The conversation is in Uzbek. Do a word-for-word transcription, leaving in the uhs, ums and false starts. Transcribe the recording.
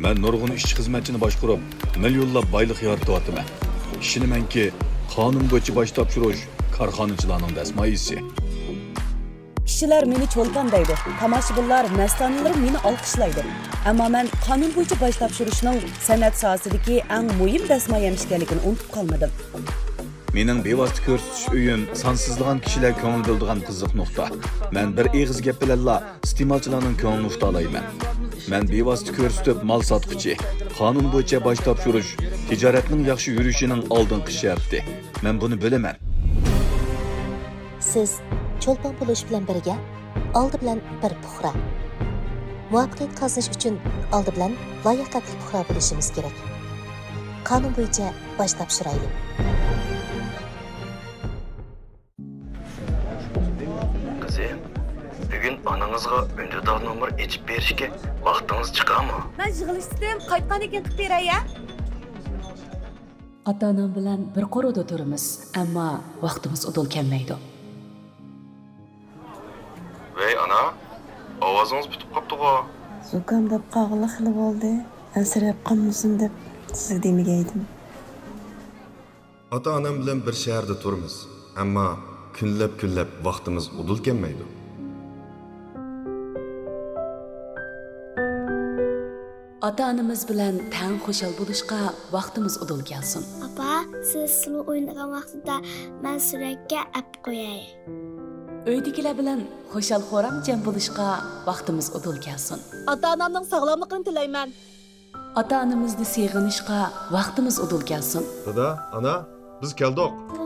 Men nurg'un ishchi xizmatchini boshqarib, millionlab boylik yaratyapman. Ishonamanki, qonun bo'yicha bosh topshirish korxonachilarning dasmoyisi. Kishilar meni cho'lpon deydi. Tomoshabinlar, mastonilar meni olqishlaydi. Ammo men qonun bo'yicha bosh topshirishning san'at sohasidagi eng muhim dasmoyam ekanligini unutib qolmadim. Mening bevosita ko'rsatish uyim sonsizlagan kishilar ko'ngil bildigan qiziq nuqta. Men bir eg'iz gap bilanla iste'molchilarning ko'nglini tuta olmayman. Men bevosita ko'rsatib mol sotquchi, qonun bo'yicha bosh topshirish tijoratning yaxshi yurishining oldingi sharti. Men buni bilaman. Siz cho'lpon bo'lish bilan birga oldi bilan bir puxra. Muvaffaqiyat qozonish uchun oldi bilan layoqatli puxra bo'lishimiz kerak. Qonun bo'yicha bosh topshiraylik. Kızım, bugün ananızga önceden numar içip berişke vaktiniz çıkar mı? Men yig'ilishdim, qaytgan ekan qilib beray ya. Ota-onam bilan bir qo'rida turamiz, ammo vaqtimiz udul kelmaydi. Vey ana, ovozunuz bitip kaptı o. Zukam deb qog'ili xilib oldi. Ansirab qolmasin deb sizga demagaydim. Ota-onam bilan bir shaharda turamiz, ammo kunlab-kunlab vaqtimiz udul kelmaydi. Ota-onamiz bilan tang xushal bo'lishga vaqtimiz udul kelsin. Papa, siz sulu o'ynagan vaqtida men suratga ap qo'yay. Uydagilar bilan xushal-xo'ram jam bo'lishga vaqtimiz udul kelsin. Ota-onamning sog'lomligini tilayman. Ota-onamizni seg'inishga vaqtimiz udul kelsin. Dada, ana, biz keldik.